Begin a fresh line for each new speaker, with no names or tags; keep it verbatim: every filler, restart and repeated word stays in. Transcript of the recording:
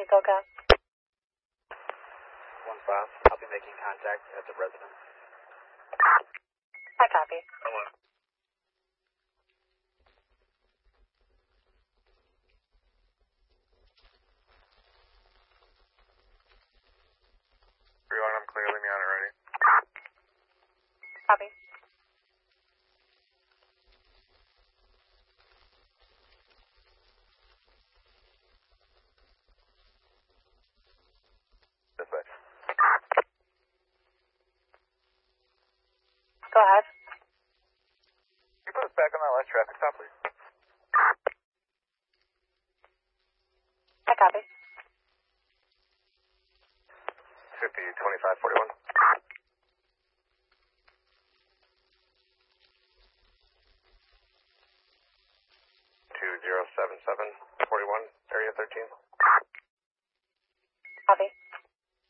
copy, GoGo.
One five, I'll be making contact at the residence.
I copy.
Hello.
three one, I'm clear, leave me on it ready.
Copy.
This way.
Go ahead.
Can you put us back on that last traffic stop, please?
I copy.
fifty, twenty-five, forty-one. two zero seven seven, forty-one, area thirteen.
Copy.